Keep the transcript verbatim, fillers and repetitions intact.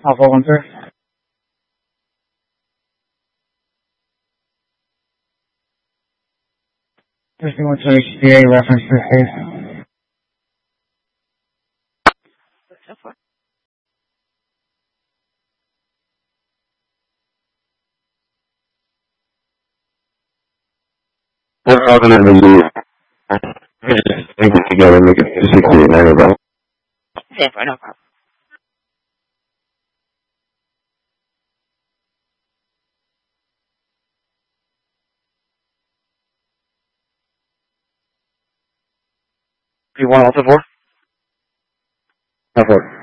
Alpha one three. fifty-one to H C A reference to case. We're all gonna have to take it together and make it sixty-eight nine about. Yeah, no problem. You want Alpha four? Alpha four.